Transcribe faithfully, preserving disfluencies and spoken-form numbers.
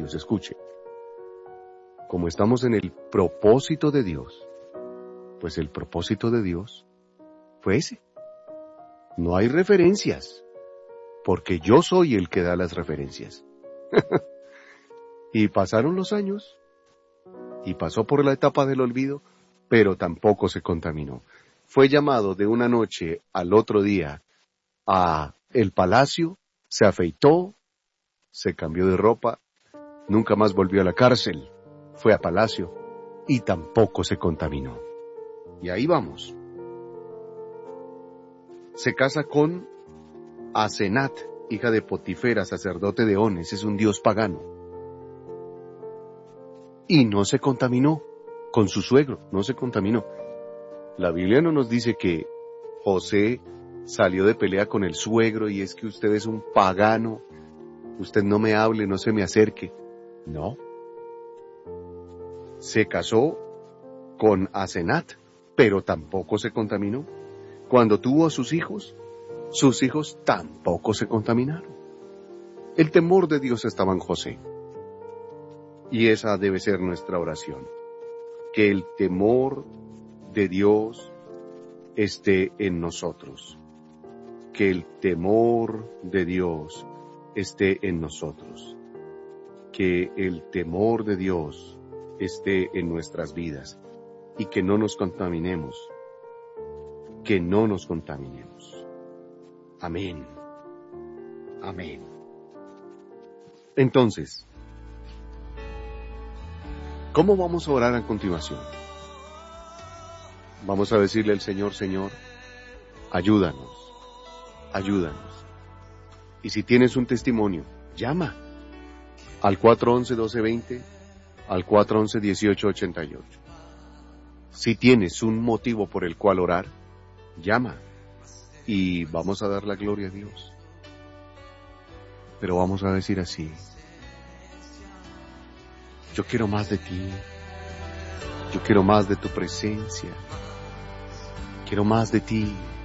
años, escuche. Como estamos en el propósito de Dios, pues el propósito de Dios fue ese. No hay referencias, porque yo soy el que da las referencias. Y pasaron los años, y pasó por la etapa del olvido, pero tampoco se contaminó. Fue llamado de una noche al otro día a el palacio, se afeitó, se cambió de ropa, nunca más volvió a la cárcel, fue a palacio y tampoco se contaminó. Y ahí vamos. Se casa con Asenat, hija de Potifera, sacerdote de Ones, es un dios pagano. Y no se contaminó con su suegro, no se contaminó. La Biblia no nos dice que José salió de pelea con el suegro y es que usted es un pagano, usted no me hable, no se me acerque. No. Se casó con Asenat, pero tampoco se contaminó. Cuando tuvo a sus hijos, sus hijos tampoco se contaminaron. El temor de Dios estaba en José. Y esa debe ser nuestra oración. Que el temor de Dios esté en nosotros. Que el temor de Dios esté en nosotros. Que el temor de Dios esté en nuestras vidas. Y que no nos contaminemos. Que no nos contaminemos. Amén. Amén. Entonces, ¿cómo vamos a orar a continuación? Vamos a decirle al Señor, Señor, ayúdanos, ayúdanos. Y si tienes un testimonio, llama al cuatro once, doce veinte, al cuatro once, dieciocho ochenta y ocho. Si tienes un motivo por el cual orar, llama y vamos a dar la gloria a Dios. Pero vamos a decir así: yo quiero más de ti, yo quiero más de tu presencia, quiero más de ti.